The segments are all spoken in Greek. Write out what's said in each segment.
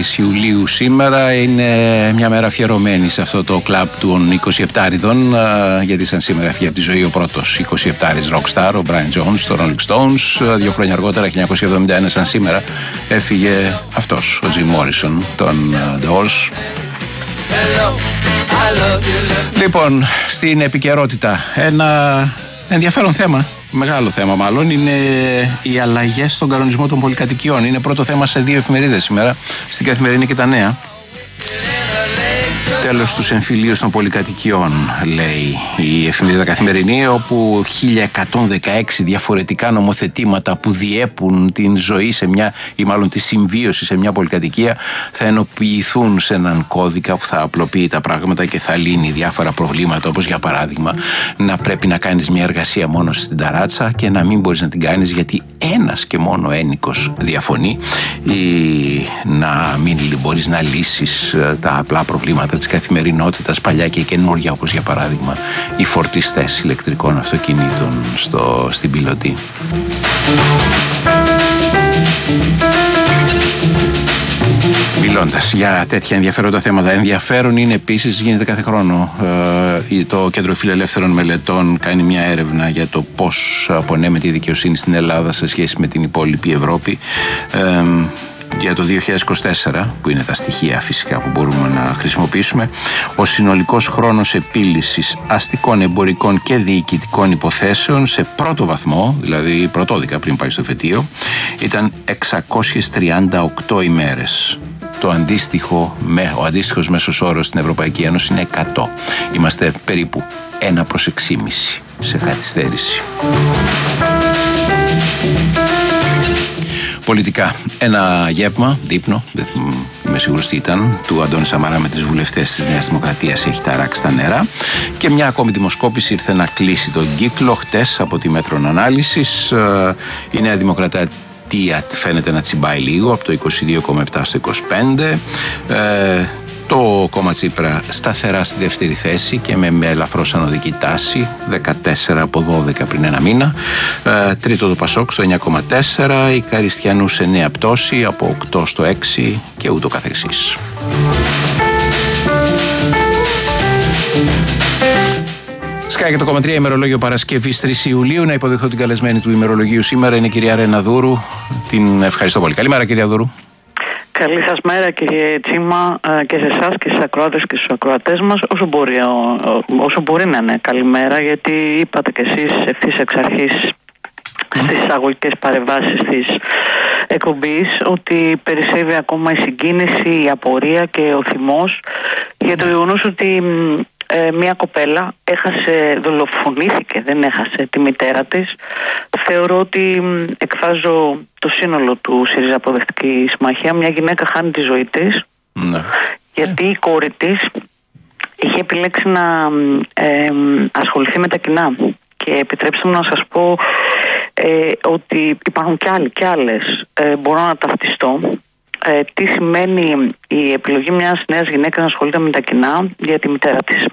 24ης Ιουλίου σήμερα. Είναι μια μέρα αφιερωμένη σε αυτό το κλαμπ των 27'ριδων, γιατί σαν σήμερα έφυγε από τη ζωή ο πρώτος 27'ρης rockstar, ο Brian Jones, το Rolling Stones. 2 χρόνια αργότερα, 1971 σαν σήμερα, έφυγε αυτός, ο Jim Morrison, των The Doors. Λοιπόν, στην επικαιρότητα ένα ενδιαφέρον θέμα, μεγάλο θέμα μάλλον, είναι οι αλλαγές στον κανονισμό των πολυκατοικιών. Είναι πρώτο θέμα σε 2 εφημερίδες σήμερα, στην Καθημερινή και τα Νέα. Τέλος τους εμφυλίους των πολυκατοικιών, λέει η εφημερίδα Καθημερινή, όπου 1116 διαφορετικά νομοθετήματα που διέπουν την ζωή σε μια, ή μάλλον τη συμβίωση σε μια πολυκατοικία, θα ενοποιηθούν σε έναν κώδικα που θα απλοποιεί τα πράγματα και θα λύνει διάφορα προβλήματα, όπως για παράδειγμα να πρέπει να κάνεις μια εργασία μόνο στην ταράτσα και να μην μπορείς να την κάνεις γιατί ένας και μόνο ένοικος διαφωνεί, ή να μην μπορείς να λύσεις τα απλά προβλήματα της καθημερινότητας, παλιά και καινούργια, όπως για παράδειγμα οι φορτιστές ηλεκτρικών αυτοκινήτων στην πιλωτή. Μιλώντας για τέτοια ενδιαφέροντα θέματα, ενδιαφέρον είναι επίσης, γίνεται κάθε χρόνο, το Κέντρο Φιλελεύθερων Μελετών κάνει μια έρευνα για το πώς απονέμεται η δικαιοσύνη στην Ελλάδα σε σχέση με την υπόλοιπη Ευρώπη. Για το 2024, που είναι τα στοιχεία φυσικά που μπορούμε να χρησιμοποιήσουμε, ο συνολικός χρόνος επίλυσης αστικών, εμπορικών και διοικητικών υποθέσεων σε πρώτο βαθμό, δηλαδή πρωτόδικα πριν πάει στο εφετείο, ήταν 638 ημέρες. Ο αντίστοιχος μέσος όρος στην Ευρωπαϊκή Ένωση είναι 100. Είμαστε περίπου 1/6 σε καθυστέρηση. Πολιτικά, ένα γεύμα, δείπνο, δεν είμαι σίγουρος τι ήταν, του Αντώνη Σαμαρά με τις βουλευτές της Νέας Δημοκρατίας έχει ταράξει τα νερά, και μια ακόμη δημοσκόπηση ήρθε να κλείσει τον κύκλο χτες από τη Μέτρων Ανάλυσης. Η Νέα Δημοκρατία φαίνεται να τσιμπάει λίγο, από το 22,7 στο 25. Το κόμμα Τσίπρα σταθερά στη δεύτερη θέση και με ελαφρώς ανωδική τάση, 14 από 12 πριν ένα μήνα. Τρίτο το Πασόκ στο 9,4, η Καριστιανού σε νέα πτώση από 8 στο 6 και ούτω καθεξής. Σκάει και το κόμμα 3 ημερολόγιο Παρασκευής 3 Ιουλίου. Να υποδεχθώ την καλεσμένη του ημερολογίου σήμερα, είναι η κυρία Ρένα Δούρου. Την ευχαριστώ πολύ. Καλημέρα, κυρία Δούρου. Καλή σας μέρα, κύριε Τσίμα, και σε εσάς και στους ακροάτες και στους ακροατές μας, όσο μπορεί να είναι καλημέρα, γιατί είπατε κι εσείς ευθύς εξ αρχής στις εισαγωγικές παρεμβάσεις της εκπομπής ότι περισσεύει ακόμα η συγκίνηση, η απορία και ο θυμός για το γεγονός ότι μια κοπέλα δολοφονήθηκε, δεν έχασε τη μητέρα της. Θεωρώ ότι εκφράζω το σύνολο του ΣΥΡΙΖΑ Προοδευτική Συμμαχία. Μια γυναίκα χάνει τη ζωή της, γιατί η κόρη της είχε επιλέξει να ασχοληθεί με τα κοινά. Και επιτρέψτε μου να σας πω ότι υπάρχουν και άλλοι και άλλες. Μπορώ να ταυτιστώ τι σημαίνει η επιλογή μιας νέας γυναίκας να ασχολείται με τα κοινά για τη μητέρα της.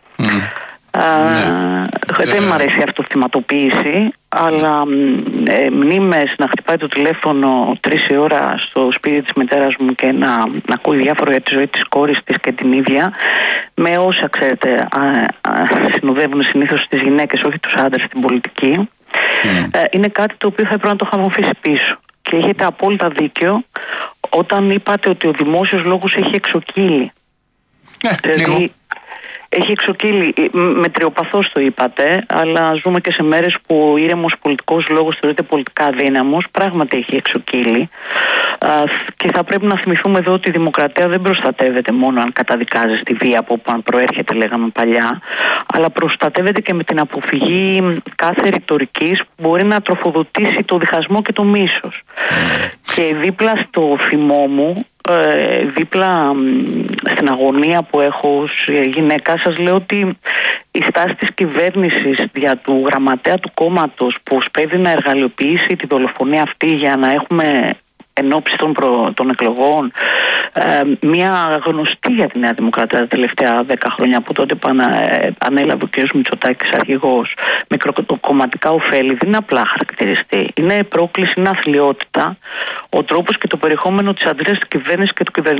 Δεν μου αρέσει η αυτοθυματοποίηση, αλλά μνήμες να χτυπάει το τηλέφωνο 3 η ώρα στο σπίτι της μητέρας μου και να ακούει διάφορα για τη ζωή της κόρης της και την ίδια, με όσα ξέρετε συνοδεύουν συνήθως τις γυναίκες, όχι τους άντρες στην πολιτική, είναι κάτι το οποίο θα έπρεπε να το είχαμε αφήσει πίσω. Και έχετε απόλυτα δίκιο όταν είπατε ότι ο δημόσιος λόγος έχει εξοκύλει. Δηλαδή, έχει εξοκύλει, μετριοπαθώς το είπατε, αλλά ζούμε και σε μέρες που ο ήρεμος πολιτικός λόγος θεωρείται πολιτικά αδύναμος. Πράγματι έχει εξοκύλει. Και θα πρέπει να θυμηθούμε εδώ ότι η δημοκρατία δεν προστατεύεται μόνο αν καταδικάζει τη βία από όπου αν προέρχεται, λέγαμε παλιά, αλλά προστατεύεται και με την αποφυγή κάθε ρητορικής που μπορεί να τροφοδοτήσει το διχασμό και το μίσος. Και δίπλα στο θυμό μου, δίπλα στην αγωνία που έχω ως γυναίκα, σας λέω ότι η στάση της κυβέρνησης για του γραμματέα του κόμματος που σπέβει να εργαλειοποιήσει τη δολοφονία αυτή για να έχουμε εν ώψη των εκλογών μια γνωστή για τη Νέα Δημοκρατία τα τελευταία 10 χρόνια, από τότε που ανέλαβε ο κ. Μητσοτάκης αρχηγός, μικροκομματικά ωφέλη, δεν είναι απλά χαρακτηριστή. Είναι πρόκληση, είναι αθλιότητα, ο τρόπος και το περιεχόμενο της αντίδρασης της κυβέρνησης και του κυβερνητικού